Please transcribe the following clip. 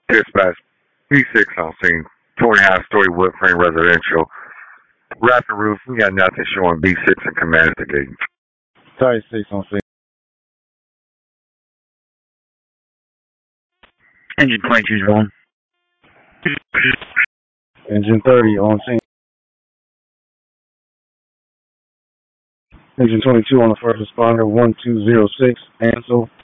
Dispatch, B6 on scene, 2.5-story wood frame residential. Rapid roof, we got nothing showing. B6 and command to gate. 36 on scene. Engine 22 is rolling. Engine 30 on scene. Engine 22 on the first responder, 1206, Ansel.